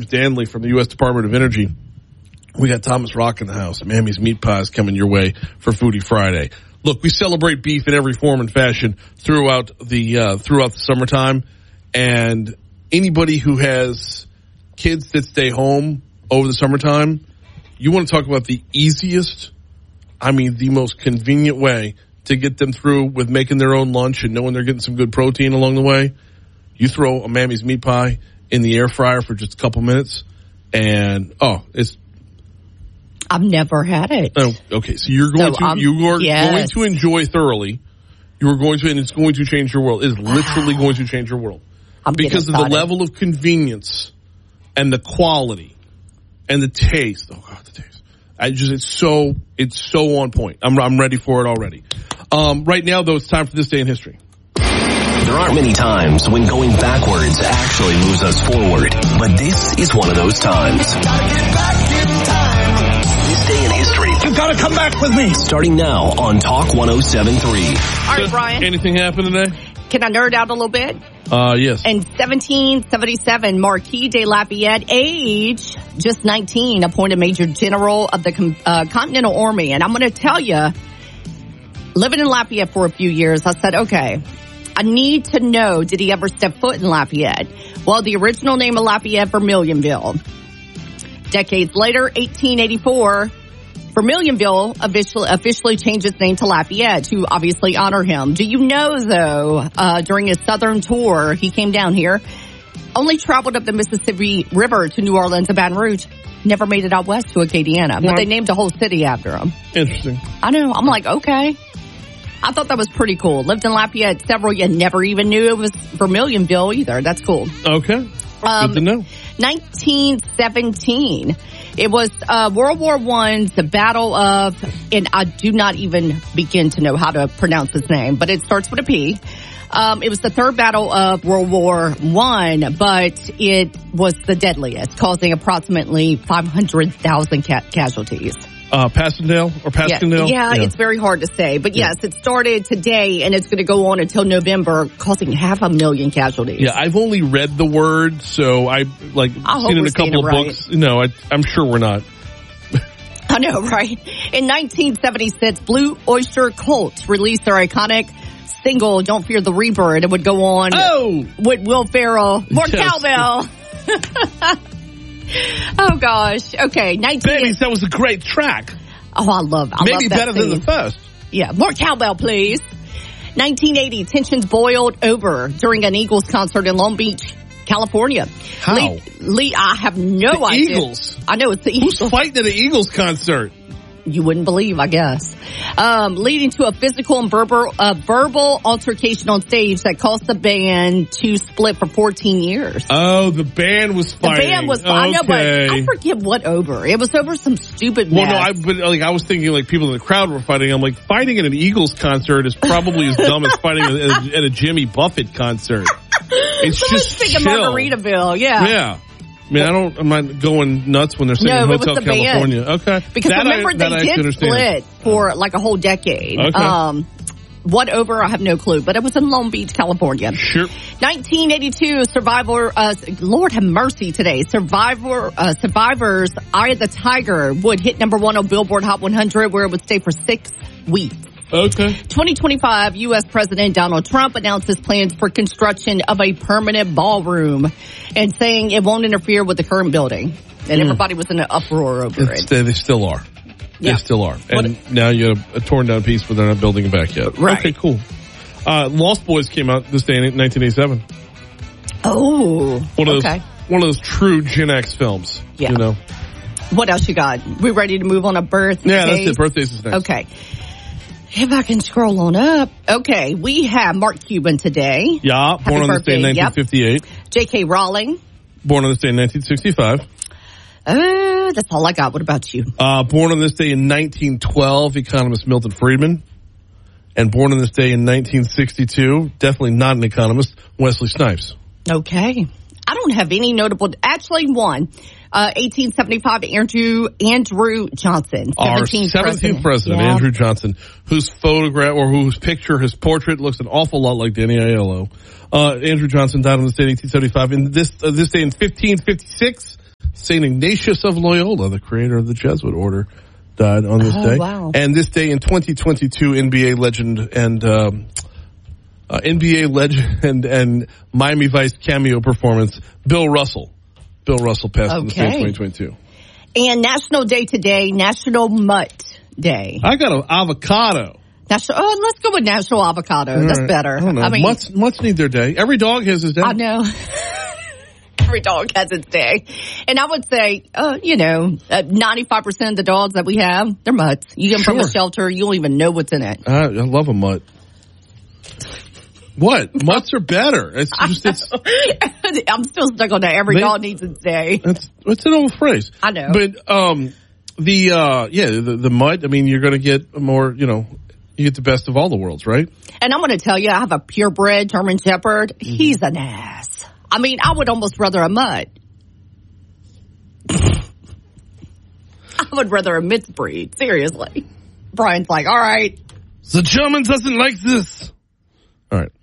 Danley from the U.S. Department of Energy. We got Thomas Rock in the house. Mammy's Meat Pie is coming your way for Foodie Friday. Look, we celebrate beef in every form and fashion throughout the summertime, and anybody who has kids that stay home over the summertime, you want to talk about the easiest, the most convenient way to get them through with making their own lunch and knowing they're getting some good protein along the way. You throw a Mammy's Meat Pie in the air fryer for just a couple minutes, and I've never had it. Oh, okay. So you're going to enjoy thoroughly. You are going to, and it's going to change your world. It is literally going to change your world because of the level of convenience and the quality and the taste. Oh God, the taste! It's so on point. I'm ready for it already. Right now, though, it's time for this day in history. There aren't many times when going backwards actually moves us forward, but this is one of those times. Gotta get back in time. This day in history. You gotta come back with me. Starting now on Talk 107.3. All right, Brian. Anything happen today? Can I nerd out a little bit? Yes. In 1777, Marquis de Lafayette, age just 19, appointed Major General of the Continental Army. And I'm going to tell you, living in Lafayette for a few years, I said, okay, I need to know, did he ever step foot in Lafayette? Well, the original name of Lafayette, Vermilionville. Decades later, 1884, Vermilionville officially changed its name to Lafayette to obviously honor him. Do you know, though, during his southern tour, he came down here, only traveled up the Mississippi River to New Orleans and Baton Rouge, never made it out west to Acadiana, but they named the whole city after him. Interesting. I know. I'm like, okay. I thought that was pretty cool. Lived in Lafayette several years, never even knew it was Vermilionville either. That's cool. Okay. Good to know. 1917. It was World War I, the Battle of, and I do not even begin to know how to pronounce this name, but it starts with a P. It was the third battle of World War I, but it was the deadliest, causing approximately 500,000 casualties. Passchendaele or Passchendaele? Yeah, it's very hard to say. But yes, it started today, and it's going to go on until November, causing 500,000 casualties. Yeah, I've only read the word, so I've seen it in a couple of books. No, I'm sure we're not. I know, right? In 1976, Blue Oyster Cult released their iconic single, Don't Fear the Reaper, and it would go on with Will Ferrell. More cowbell. Oh, gosh. Okay. Babies, that was a great track. Oh, I love that Maybe better than the first. Yeah. More cowbell, please. 1980, tensions boiled over during an Eagles concert in Long Beach, California. How? I have no idea. Eagles? I know, it's the Eagles. Who's fighting at an Eagles concert? You wouldn't believe, I guess. Leading to a physical and verbal altercation on stage that caused the band to split for 14 years. Oh, the band was fighting. The band was fighting. I know, but I forget what over. It was over some stupid mess. Well, no, I was thinking people in the crowd were fighting. I'm like, fighting at an Eagles concert is probably as dumb as fighting at a Jimmy Buffett concert. It's just chill. Margaritaville, yeah. Yeah. I'm not going nuts when they're singing Hotel California. Band. Okay. Because remember, they did split for like a whole decade. Okay. What over? I have no clue. But it was in Long Beach, California. Sure. 1982, Survivor, Lord have mercy today. Survivor's Eye of the Tiger would hit number 1 on Billboard Hot 100, where it would stay for 6 weeks. Okay. 2025, U.S. President Donald Trump announced his plans for construction of a permanent ballroom and saying it won't interfere with the current building. And everybody was in an uproar over it. They still are. Yeah. They still are. And now you have a torn down piece, but they're not building it back yet. Right. Okay, cool. Lost Boys came out this day in 1987. Oh, one of those true Gen X films. Yeah. You know. What else you got? We ready to move on to birthdays? Yeah, that's it. Birthdays is next. Okay. If I can scroll on up. Okay, we have Mark Cuban today. Yeah, born on this day in 1958. Yep. J.K. Rowling. Born on this day in 1965. That's all I got. What about you? Born on this day in 1912, economist Milton Friedman. And born on this day in 1962, definitely not an economist, Wesley Snipes. Okay. I don't have any notable. Actually, one. 1875, Andrew Johnson. Our 17th president, yeah. Andrew Johnson, whose photograph or whose picture, his portrait looks an awful lot like Danny Aiello. Andrew Johnson died on this day in 1875. And this day in 1556, St. Ignatius of Loyola, the creator of the Jesuit order, died on this day. Wow. And this day in 2022, NBA legend and Miami Vice cameo performance, Bill Russell. Bill Russell passed on this day in 2022. And National Day today, National Mutt Day. I got an avocado. Let's go with National Avocado. That's better. I don't know. I mean, mutts need their day. Every dog has his day. I know. Every dog has its day. And I would say, 95% of the dogs that we have, they're mutts. You get them from a shelter, you don't even know what's in it. I love a mutt. What? Mutts are better. I'm still stuck on that. Every dog needs its day. It's an old phrase. I know. But, the mutt, I mean, you're going to get more, you get the best of all the worlds, right? And I'm going to tell you, I have a purebred German Shepherd. Mm-hmm. He's an ass. I mean, I would almost rather a mutt. I would rather a mixed breed. Seriously. Brian's like, all right. The German doesn't like this. All right.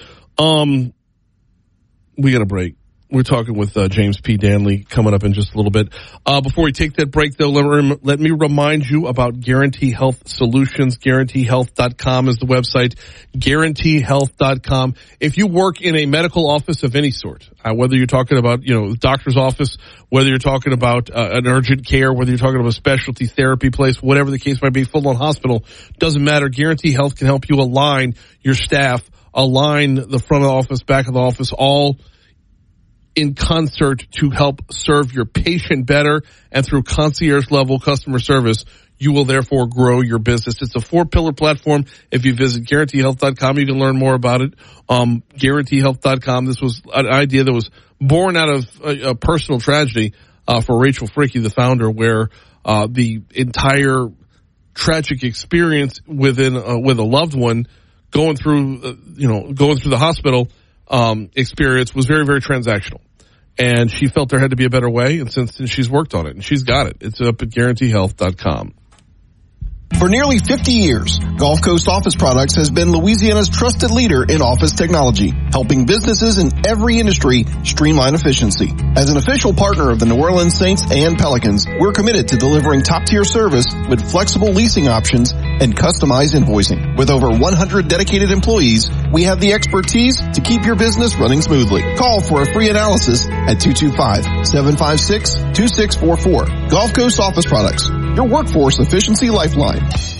We got a break. We're talking with James P. Danley coming up in just a little bit. Before we take that break, though, let me remind you about Guarantee Health Solutions. GuaranteeHealth.com is the website. GuaranteeHealth.com. If you work in a medical office of any sort, whether you're talking about, the doctor's office, whether you're talking about an urgent care, whether you're talking about a specialty therapy place, whatever the case might be, full-on hospital, doesn't matter. Guarantee Health can help you align your staff, align the front of the office, back of the office, all in concert to help serve your patient better, and through concierge level customer service, you will therefore grow your business. It's a 4-pillar platform. If you visit GuaranteeHealth.com, you can learn more about it. GuaranteeHealth.com. This was an idea that was born out of a personal tragedy for Rachel Fricke, the founder, where the entire tragic experience with a loved one going through the hospital experience was very, very transactional. And she felt there had to be a better way, and since then she's worked on it, and she's got it. It's up at GuaranteeHealth.com. For nearly 50 years, Gulf Coast Office Products has been Louisiana's trusted leader in office technology, helping businesses in every industry streamline efficiency. As an official partner of the New Orleans Saints and Pelicans, we're committed to delivering top-tier service with flexible leasing options and customized invoicing. With over 100 dedicated employees, we have the expertise to keep your business running smoothly. Call for a free analysis at 225-756-2644. Gulf Coast Office Products, your workforce efficiency lifeline.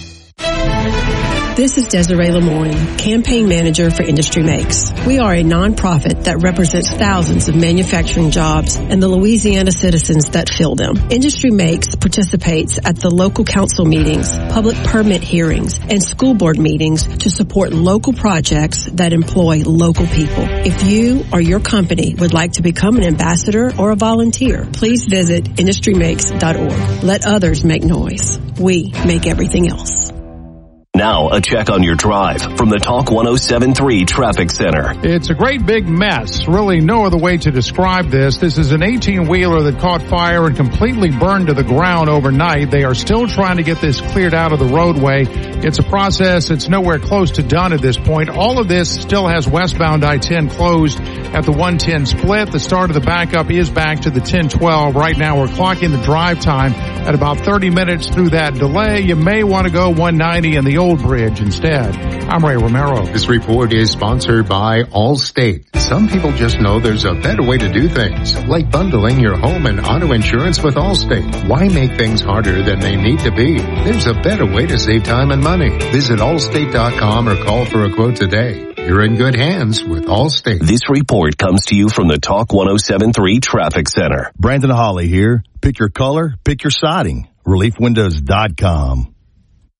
This is Desiree Lemoyne, Campaign Manager for Industry Makes. We are a nonprofit that represents thousands of manufacturing jobs and the Louisiana citizens that fill them. Industry Makes participates at the local council meetings, public permit hearings, and school board meetings to support local projects that employ local people. If you or your company would like to become an ambassador or a volunteer, please visit industrymakes.org. Let others make noise. We make everything else. Now, a check on your drive from the Talk 107.3 Traffic Center. It's a great big mess. Really no other way to describe this. This is an 18-wheeler that caught fire and completely burned to the ground overnight. They are still trying to get this cleared out of the roadway. It's a process. It's nowhere close to done at this point. All of this still has westbound I-10 closed at the 110 split. The start of the backup is back to the 1012. Right now, we're clocking the drive time at about 30 minutes through that delay. You may want to go 190 in the old bridge instead. I'm Ray Romero. This report is sponsored by Allstate. Some people just know there's a better way to do things, like bundling your home and auto insurance with Allstate. Why make things harder than they need to be? There's a better way to save time and money. Visit allstate.com or call for a quote today. You're in good hands with Allstate. This report comes to you from the Talk 107.3 Traffic Center. Brandon Hawley here. Pick your color, pick your siding. ReliefWindows.com.